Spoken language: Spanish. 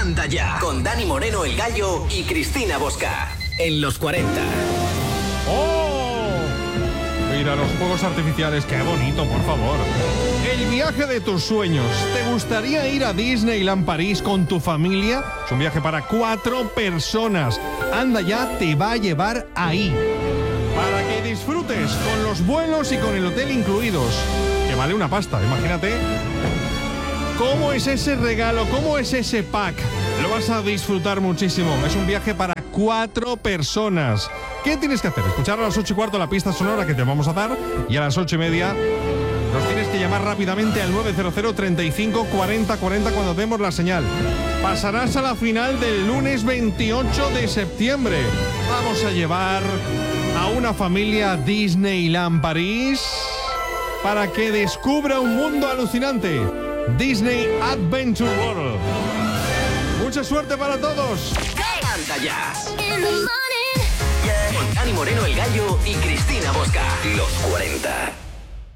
Anda ya, con Dani Moreno el Gallo y Cristina Bosca. En los 40. ¡Oh! Mira los fuegos artificiales, qué bonito, por favor. El viaje de tus sueños. ¿Te gustaría ir a Disneyland París con tu familia? Es un viaje para 4 personas. Anda ya te va a llevar ahí. Para que disfrutes con los vuelos y con el hotel incluidos. Que vale una pasta, imagínate. ¿Cómo es ese regalo? ¿Cómo es ese pack? Lo vas a disfrutar muchísimo. Es un viaje para 4 personas. ¿Qué tienes que hacer? Escuchar a las 8:15 la pista sonora que te vamos a dar y a las 8:30 nos tienes que llamar rápidamente al 900 35 40 40 cuando demos la señal. Pasarás a la final del lunes 28 de septiembre. Vamos a llevar a una familia a Disneyland París para que descubra un mundo alucinante. Disney Adventure World. Mucha suerte para todos. Anda ya. Con Dani Moreno el Gallo y Cristina Bosca. Los 40.